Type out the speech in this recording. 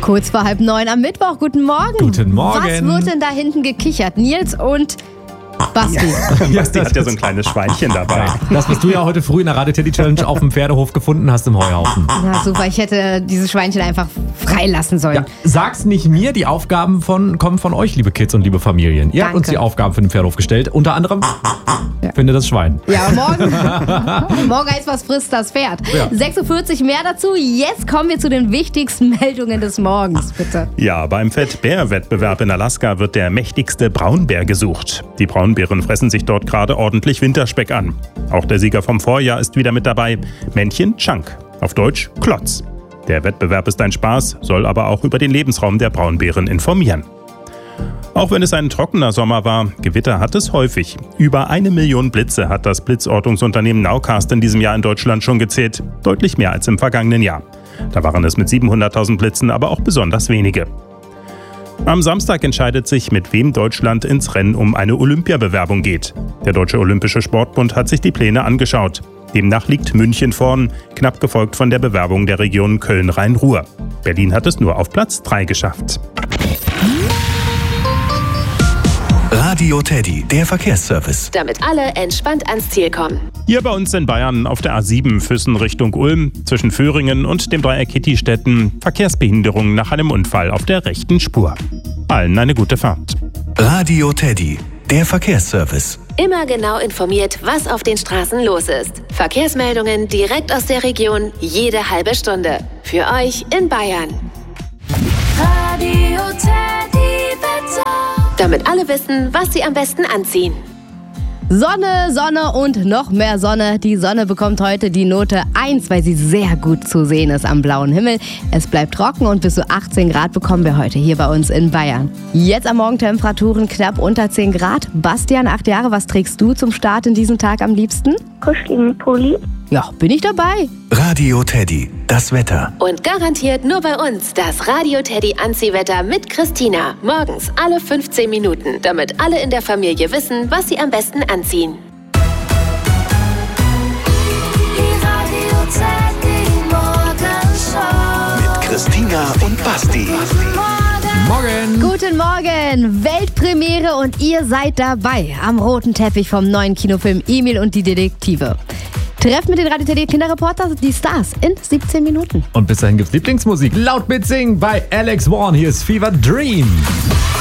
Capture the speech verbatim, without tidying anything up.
Kurz vor halb neun am Mittwoch. Guten Morgen. Guten Morgen. Was wird denn da hinten gekichert? Nils und Basti. Ja, Basti hat ja so ein kleines Schweinchen dabei. Ja, das, was du ja heute früh in der Radio Teddy Challenge auf dem Pferdehof gefunden hast im Heuhaufen. Na super, ich hätte dieses Schweinchen einfach freilassen sollen. Ja, sag's nicht mir, die Aufgaben von, kommen von euch, liebe Kids und liebe Familien. Ihr habt Danke. uns die Aufgaben für den Pferdehof gestellt. Unter anderem, Ja. finde das Schwein. Ja, morgen. Morgen heißt, was frisst das Pferd. Ja. sechs Uhr vierzig mehr dazu. Jetzt kommen wir zu den wichtigsten Meldungen des Morgens, bitte. Ja, beim Fettbär-Wettbewerb in Alaska wird der mächtigste Braunbär gesucht. Die Braunbären fressen sich dort gerade ordentlich Winterspeck an. Auch der Sieger vom Vorjahr ist wieder mit dabei. Männchen Chunk, auf Deutsch Klotz. Der Wettbewerb ist ein Spaß, soll aber auch über den Lebensraum der Braunbären informieren. Auch wenn es ein trockener Sommer war, Gewitter hat es häufig. Über eine Million Blitze hat das Blitzortungsunternehmen Nowcast in diesem Jahr in Deutschland schon gezählt. Deutlich mehr als im vergangenen Jahr. Da waren es mit siebenhunderttausend Blitzen aber auch besonders wenige. Am Samstag entscheidet sich, mit wem Deutschland ins Rennen um eine Olympiabewerbung geht. Der Deutsche Olympische Sportbund hat sich die Pläne angeschaut. Demnach liegt München vorn, knapp gefolgt von der Bewerbung der Region Köln-Rhein-Ruhr. Berlin hat es nur auf Platz drei geschafft. Radio Teddy, der Verkehrsservice. Damit alle entspannt ans Ziel kommen. Hier bei uns in Bayern auf der A sieben Füssen Richtung Ulm, zwischen Föhringen und dem Dreieck Kittistetten, Verkehrsbehinderung nach einem Unfall auf der rechten Spur. Allen eine gute Fahrt. Radio Teddy, der Verkehrsservice. Immer genau informiert, was auf den Straßen los ist. Verkehrsmeldungen direkt aus der Region, jede halbe Stunde. Für euch in Bayern. Radio Teddy Wetter. Damit alle wissen, was sie am besten anziehen. Sonne, Sonne und noch mehr Sonne. Die Sonne bekommt heute die Note eins, weil sie sehr gut zu sehen ist am blauen Himmel. Es bleibt trocken und bis zu achtzehn Grad bekommen wir heute hier bei uns in Bayern. Jetzt am Morgen Temperaturen knapp unter zehn Grad. Bastian, acht Jahre, was trägst du zum Start in diesen Tag am liebsten? Kuscheligen Pulli. Ja, bin ich dabei. Radio Teddy, das Wetter. Und garantiert nur bei uns das Radio Teddy Anziehwetter mit Christina. Morgens alle fünfzehn Minuten, damit alle in der Familie wissen, was sie am besten anziehen. Die Radio Teddy Morgenshow. Mit Christina und Basti. Morgen. Guten Morgen, Weltpremiere und ihr seid dabei am roten Teppich vom neuen Kinofilm Emil und die Detektive. Trefft mit den Radio Teddy Kinderreporter die Stars in siebzehn Minuten. Und bis dahin gibt's Lieblingsmusik. Laut mitsingen bei Alex Warren. Hier ist Fever Dream.